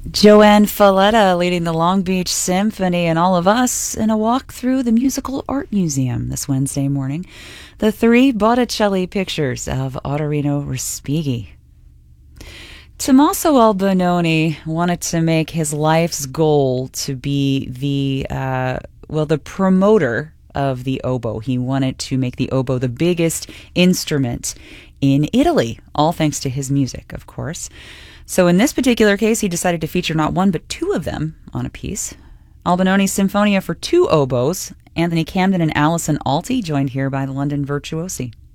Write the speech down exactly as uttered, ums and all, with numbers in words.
Joanne Falletta leading the Long Beach Symphony and all of us in a walk through the Musical Art Museum this Wednesday morning. The three Botticelli pictures of Ottorino Respighi. Tommaso Albinoni wanted to make his life's goal to be the, uh, well, the promoter of the oboe. He wanted to make the oboe the biggest instrument in Italy, all thanks to his music, of course. So in this particular case, he decided to feature not one but two of them on a piece. Albinoni's Sinfonia for two oboes, Anthony Camden and Alison Alty, joined here by the London Virtuosi.